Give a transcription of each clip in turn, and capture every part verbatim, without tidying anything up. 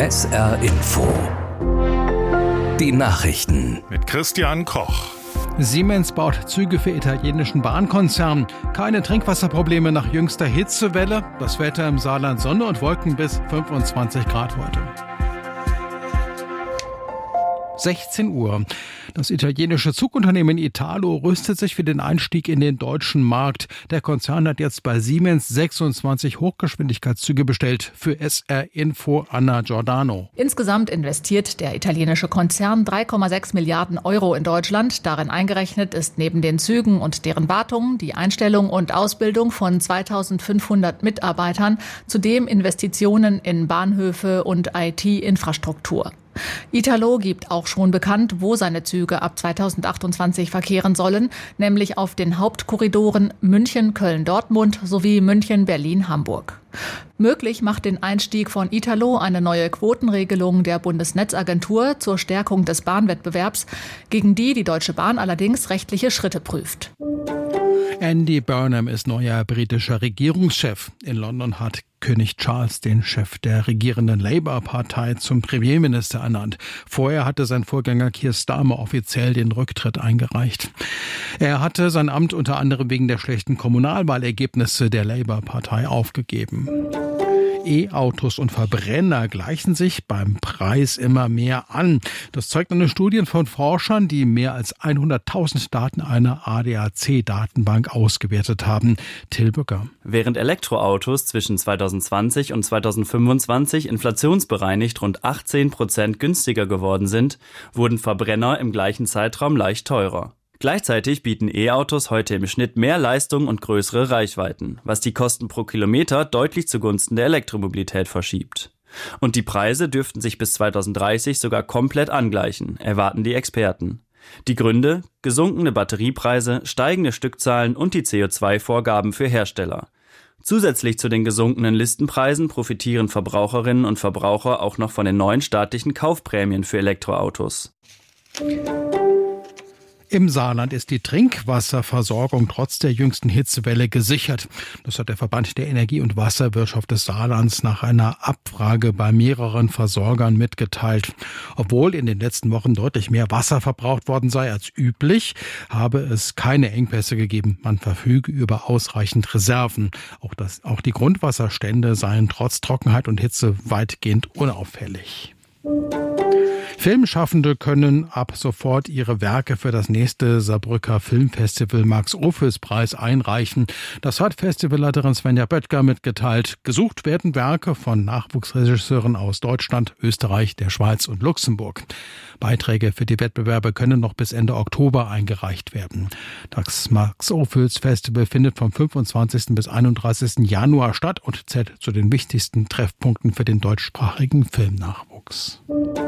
S R Info. Die Nachrichten mit Christian Koch. Siemens baut Züge für italienischen Bahnkonzern. Keine Trinkwasserprobleme nach jüngster Hitzewelle. Das Wetter im Saarland: Sonne und Wolken bis fünfundzwanzig Grad heute. sechzehn Uhr. Das italienische Zugunternehmen Italo rüstet sich für den Einstieg in den deutschen Markt. Der Konzern hat jetzt bei Siemens sechsundzwanzig Hochgeschwindigkeitszüge bestellt. Für S R Info Anna Giordano. Insgesamt investiert der italienische Konzern drei Komma sechs Milliarden Euro in Deutschland. Darin eingerechnet ist neben den Zügen und deren Wartung die Einstellung und Ausbildung von zweitausendfünfhundert Mitarbeitern, zudem Investitionen in Bahnhöfe und I T-Infrastruktur. Italo gibt auch schon bekannt, wo seine Züge ab zweitausendachtundzwanzig verkehren sollen, nämlich auf den Hauptkorridoren München, Köln, Dortmund sowie München, Berlin, Hamburg. Möglich macht den Einstieg von Italo eine neue Quotenregelung der Bundesnetzagentur zur Stärkung des Bahnwettbewerbs, gegen die die Deutsche Bahn allerdings rechtliche Schritte prüft. Andy Burnham ist neuer britischer Regierungschef. In London hat König Charles den Chef der regierenden Labour-Partei zum Premierminister ernannt. Vorher hatte sein Vorgänger Keir Starmer offiziell den Rücktritt eingereicht. Er hatte sein Amt unter anderem wegen der schlechten Kommunalwahlergebnisse der Labour-Partei aufgegeben. E-Autos und Verbrenner gleichen sich beim Preis immer mehr an. Das zeugt eine Studie von Forschern, die mehr als hunderttausend Daten einer A D A C-Datenbank ausgewertet haben. Till Bücker. Während Elektroautos zwischen zweitausendzwanzig und zweitausendfünfundzwanzig inflationsbereinigt rund achtzehn Prozent günstiger geworden sind, wurden Verbrenner im gleichen Zeitraum leicht teurer. Gleichzeitig bieten E-Autos heute im Schnitt mehr Leistung und größere Reichweiten, was die Kosten pro Kilometer deutlich zugunsten der Elektromobilität verschiebt. Und die Preise dürften sich bis zweitausenddreißig sogar komplett angleichen, erwarten die Experten. Die Gründe: gesunkene Batteriepreise, steigende Stückzahlen und die C O zwei Vorgaben für Hersteller. Zusätzlich zu den gesunkenen Listenpreisen profitieren Verbraucherinnen und Verbraucher auch noch von den neuen staatlichen Kaufprämien für Elektroautos. Im Saarland ist die Trinkwasserversorgung trotz der jüngsten Hitzewelle gesichert. Das hat der Verband der Energie- und Wasserwirtschaft des Saarlands nach einer Abfrage bei mehreren Versorgern mitgeteilt. Obwohl in den letzten Wochen deutlich mehr Wasser verbraucht worden sei als üblich, habe es keine Engpässe gegeben. Man verfüge über ausreichend Reserven. Auch, das, auch die Grundwasserstände seien trotz Trockenheit und Hitze weitgehend unauffällig. Filmschaffende können ab sofort ihre Werke für das nächste Saarbrücker Filmfestival Max-Ophüls-Preis einreichen. Das hat Festivalleiterin Svenja Böttger mitgeteilt. Gesucht werden Werke von Nachwuchsregisseuren aus Deutschland, Österreich, der Schweiz und Luxemburg. Beiträge für die Wettbewerbe können noch bis Ende Oktober eingereicht werden. Das Max-Ophüls-Festival findet vom fünfundzwanzigsten bis einunddreißigsten Januar statt und zählt zu den wichtigsten Treffpunkten für den deutschsprachigen Filmnachwuchs.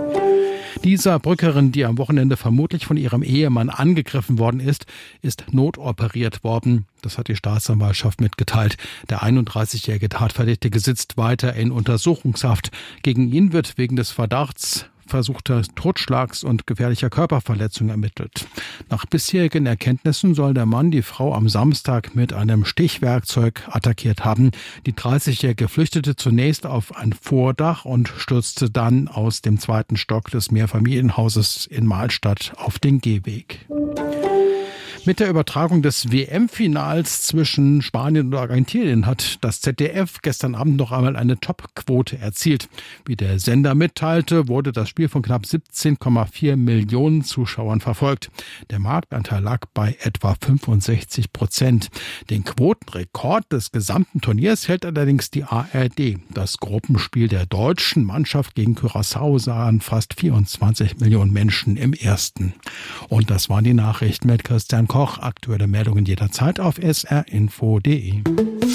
Die Saarbrückerin, die am Wochenende vermutlich von ihrem Ehemann angegriffen worden ist, ist notoperiert worden. Das hat die Staatsanwaltschaft mitgeteilt. Der einunddreißigjährige Tatverdächtige sitzt weiter in Untersuchungshaft. Gegen ihn wird wegen des Verdachts versuchter Totschlags und gefährlicher Körperverletzung ermittelt. Nach bisherigen Erkenntnissen soll der Mann die Frau am Samstag mit einem Stichwerkzeug attackiert haben. Die dreißigjährige flüchtete zunächst auf ein Vordach und stürzte dann aus dem zweiten Stock des Mehrfamilienhauses in Mahlstadt auf den Gehweg. Mit der Übertragung des W M-Finals zwischen Spanien und Argentinien hat das Z D F gestern Abend noch einmal eine Top-Quote erzielt. Wie der Sender mitteilte, wurde das Spiel von knapp siebzehn Komma vier Millionen Zuschauern verfolgt. Der Marktanteil lag bei etwa fünfundsechzig Prozent. Den Quotenrekord des gesamten Turniers hält allerdings die A R D. Das Gruppenspiel der deutschen Mannschaft gegen Curaçao sahen fast vierundzwanzig Millionen Menschen im ersten. Und das waren die Nachrichten mit Christian Koch. Aktuelle Meldungen jederzeit auf s r info punkt d e.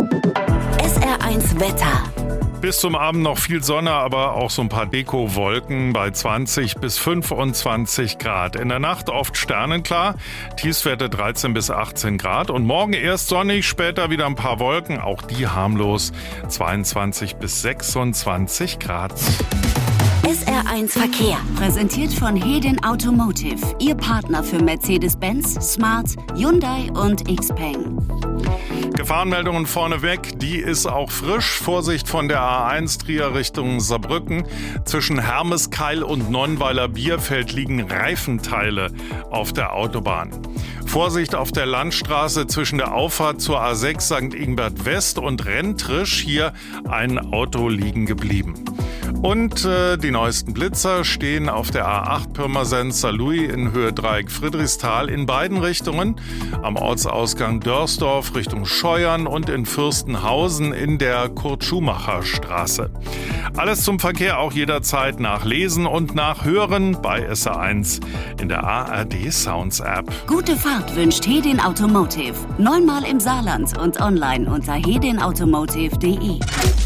S R eins Wetter. Bis zum Abend noch viel Sonne, aber auch so ein paar Deko-Wolken bei zwanzig bis fünfundzwanzig Grad. In der Nacht oft sternenklar, Tiefstwerte dreizehn bis achtzehn Grad. Und morgen erst sonnig, später wieder ein paar Wolken, auch die harmlos, zweiundzwanzig bis sechsundzwanzig Grad. S R eins Verkehr, präsentiert von Hedin Automotive, Ihr Partner für Mercedes-Benz, Smart, Hyundai und Xpeng. Gefahrenmeldungen vorneweg, die ist auch frisch. Vorsicht von der A eins Trier Richtung Saarbrücken. Zwischen Hermeskeil und Nonnweiler Bierfeld liegen Reifenteile auf der Autobahn. Vorsicht auf der Landstraße zwischen der Auffahrt zur A sechs Sankt Ingbert West und Rentrisch. Hier ein Auto liegen geblieben. Und äh, die neuesten Blitzer stehen auf der A acht Pirmasens-Saarlouis in Höhe Dreieck Friedrichsthal in beiden Richtungen. Am Ortsausgang Dörsdorf Richtung Scheuern und in Fürstenhausen in der Kurt-Schumacher-Straße. Alles zum Verkehr auch jederzeit nachlesen und nachhören bei S R eins in der A R D Sounds App. Gute Fahrt wünscht Hedin Automotive. Neunmal im Saarland und online unter hedin automotive punkt de.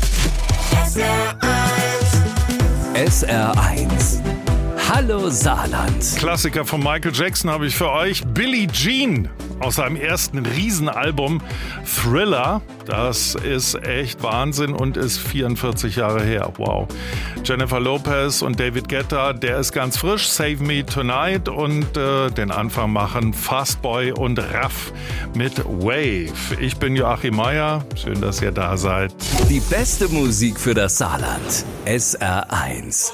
S R eins. Hallo Saarland. Klassiker von Michael Jackson habe ich für euch. Billie Jean aus seinem ersten Riesenalbum Thriller. Das ist echt Wahnsinn und ist vierundvierzig Jahre her. Wow. Jennifer Lopez und David Guetta, der ist ganz frisch. Save Me Tonight und äh, den Anfang machen Fastboy und Raff mit Wave. Ich bin Joachim Meier. Schön, dass ihr da seid. Die beste Musik für das Saarland. S R eins.